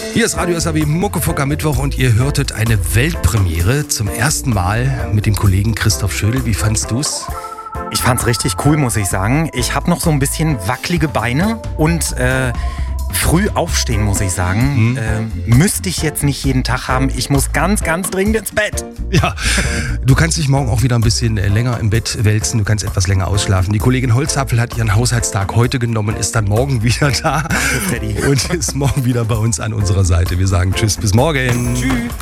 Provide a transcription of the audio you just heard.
Hier ist Radio SAW Muckefuck am Mittwoch und ihr hörtet eine Weltpremiere zum ersten Mal mit dem Kollegen Christoph Schödel. Wie fandst du's? Ich fand's richtig cool, muss ich sagen. Ich habe noch so ein bisschen wackelige Beine und früh aufstehen, muss ich sagen. Müsste ich jetzt nicht jeden Tag haben. Ich muss ganz, ganz dringend ins Bett. Ja, du kannst dich morgen auch wieder ein bisschen länger im Bett wälzen. Du kannst etwas länger ausschlafen. Die Kollegin Holzapfel hat ihren Haushaltstag heute genommen, ist dann morgen wieder da. Danke, Freddy. Und ist morgen wieder bei uns an unserer Seite. Wir sagen Tschüss, bis morgen. Tschüss.